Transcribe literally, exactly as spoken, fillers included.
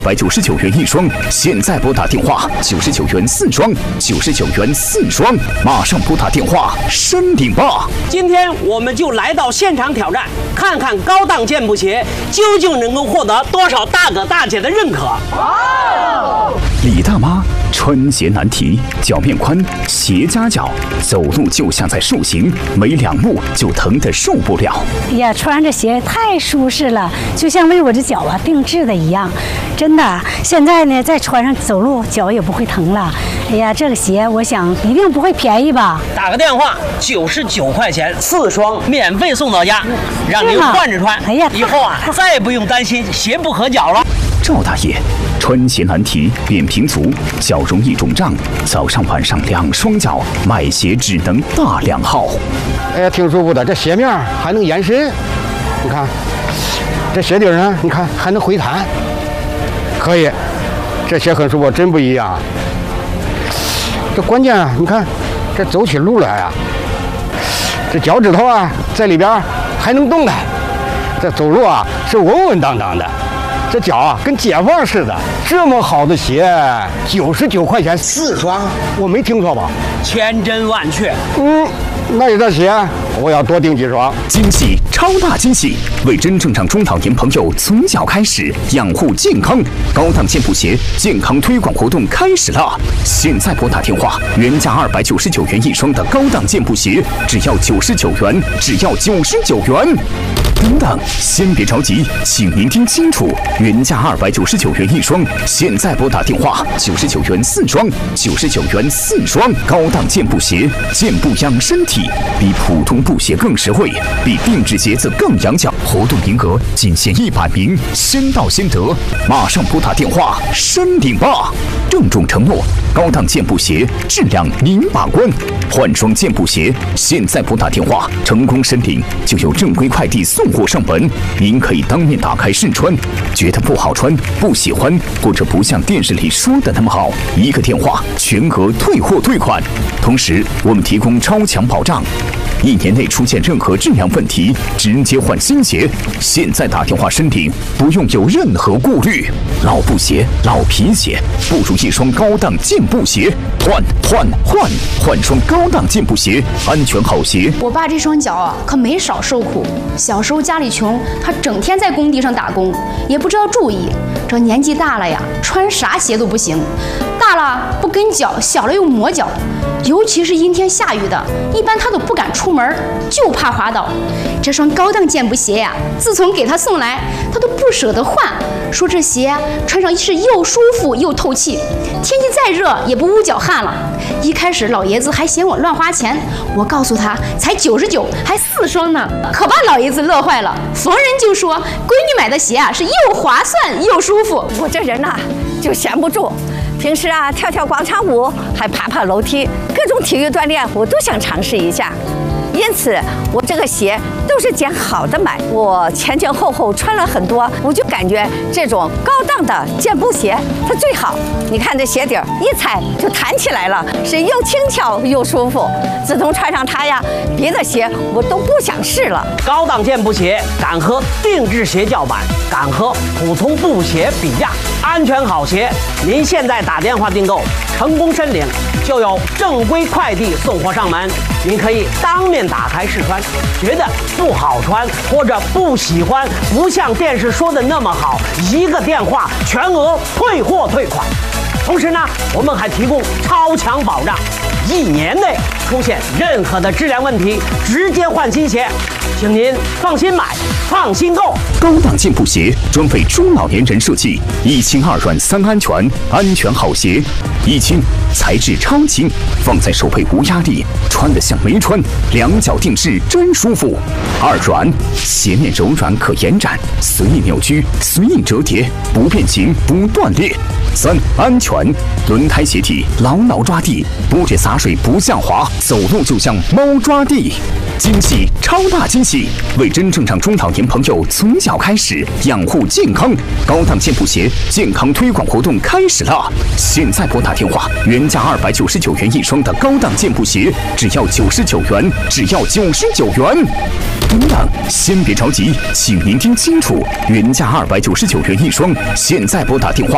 百九十九元一双，现在拨打电话九十九元四双，九十九元四双，马上拨打电话升顶吧！ 今天我们就来到现场挑战，看看高档健步鞋究竟能够获得多少大哥大姐的认可。 哦、李大妈穿鞋难题，脚面宽，鞋夹脚，走路就像在受刑，没两步就疼得受不了。 哎呀，穿着鞋太舒适了，就像为我这脚啊定制的一样。真的，现在呢再穿上走路脚也不会疼了。哎呀，这个鞋我想一定不会便宜吧？ 打个电话，九十九块钱四双，免费送到家，让您换着穿。哎呀，以后啊再也不用担心鞋不合脚了。 赵大爷穿鞋难题，扁平足，脚容易肿胀，早上晚上两双脚，买鞋只能大两号。 哎呀，挺舒服的，这鞋面还能延伸，你看，这鞋底呢，你看还能回弹，可以，这鞋很舒服，真不一样。这关键啊，你看，这走起路来啊，这脚趾头啊在里边还能动弹，这走路啊是稳稳当当的。这脚啊跟解放似的，这么好的鞋，九十九块钱四双，我没听错吧？ 千真万确。 嗯，那你这鞋我要多订几双。 惊喜，超大惊喜！为真正让中老年朋友从脚开始养护健康，高档健步鞋健康推广活动开始了！现在拨打电话，原价二百九十九元一双的高档健步鞋，只要九十九元，只要九十九元。等等，先别着急，请您听清楚，原价二百九十九元一双，现在拨打电话九十九元四双，九十九元四双，高档健步鞋，健步养身体，比普通布鞋更实惠，比定制鞋子更养脚。活动名额仅限一百名，先到先得，马上拨打电话升顶吧！郑重承诺，高档健步鞋质量您把关，换双健步鞋，现在拨打电话，成功申领就有正规快递送货上门，您可以当面打开试穿，觉得不好穿、不喜欢，或者不像电视里说的那么好，一个电话全额退货退款。同时，我们提供超强保障，一年内出现任何质量问题，直接换新鞋。现在打电话申领，不用有任何顾虑。老布鞋、老皮鞋，不如一双高档健步鞋。换换换换双高档健步鞋，安全好鞋。 我爸这双脚啊，可没少受苦。小时候家里穷，他整天在工地上打工，也不知道注意。这年纪大了呀，穿啥鞋都不行。大了不跟脚，小了又磨脚。尤其是阴天下雨的，一般他都不敢出门，就怕滑倒。这双高档健步鞋呀，自从给他送来，他都不舍得换，说这鞋穿上是又舒服又透气，天气再热也不捂脚汗了。一开始老爷子还嫌我乱花钱，我告诉他才九十九，还四双呢，可把老爷子乐坏了，逢人就说闺女买的鞋啊是又划算又舒服。 我这人呐、啊、就闲不住。平时啊，跳跳广场舞，还爬爬楼梯，各种体育锻炼我都想尝试一下。因此，我这个鞋都是捡好的买。我前前后后穿了很多，我就感觉这种高档的健步鞋它最好。你看这鞋底儿一踩就弹起来了，是又轻巧又舒服。自从穿上它呀，别的鞋我都不想试了。 高档健步鞋敢和定制鞋叫板，敢和普通布鞋比价，安全好鞋。您现在打电话订购，成功申领就有正规快递送货上门。您可以当面打开试穿，觉得不好穿或者不喜欢，不像电视说的那么好，一个电话全额退货退款。同时呢，我们还提供超强保障，一年内出现任何的质量问题，直接换新鞋。请您放心买，放心购。 高档健步鞋专为中老年人设计，一轻二软三安全，安全好鞋。一轻，材质超轻，放在手背无压力，穿得像没穿，两脚定制真舒服。二软，鞋面柔软可延展，随意扭曲，随意折叠，不变形不断裂。三安全，轮胎鞋底牢牢抓地，不止洒水不下滑，走路就像猫抓地。惊喜，超大惊喜！为真正让中老年朋友从脚开始养护健康，高档健步鞋健康推广活动开始了！现在拨打电话，原价二百九十九元一双的高档健步鞋，只要九十九元，只要九十九元。等等，先别着急，请您听清楚，原价二百九十九元一双，现在拨打电话。